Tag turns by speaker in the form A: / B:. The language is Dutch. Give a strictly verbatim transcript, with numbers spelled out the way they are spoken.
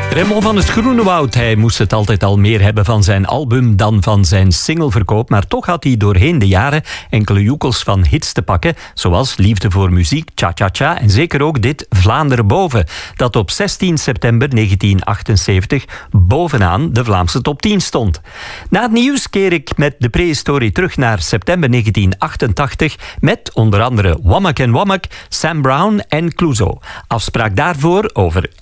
A: Raymond van het Groenewoud, hij moest het altijd al meer hebben van zijn album dan van zijn singleverkoop, maar toch had hij doorheen de jaren enkele joekels van hits te pakken, zoals Liefde voor muziek, Cha Cha Cha en zeker ook dit Vlaanderen boven, dat op zestien september negentien achtenzeventig bovenaan de Vlaamse top tien stond. Na het nieuws keer ik met de prehistorie terug naar september negentien achtentachtig met onder andere Womack en Womack, Sam Brown en Clouseau. Afspraak daarvoor over